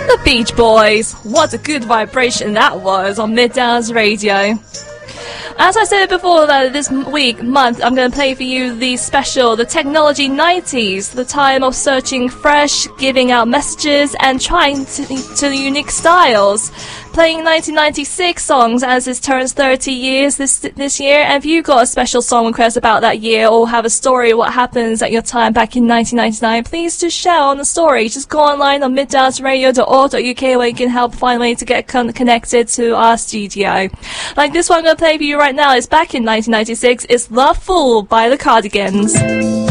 The Beach Boys. What a good vibration that was on Midtown's radio. As I said before, that this month, I'm going to play for you the Technology 90s, the time of searching fresh, giving out messages, and trying to unique styles. Playing 1996 songs as it turns 30 years this year. And if you got a special song request about that year or have a story of what happens at your time back in 1999, please do share on the story. Just go online on middownsradio.org.uk where you can help find a way to get connected to our studio. Like this one I'm going to play for you right now is back in 1996. It's Love Fool by the Cardigans.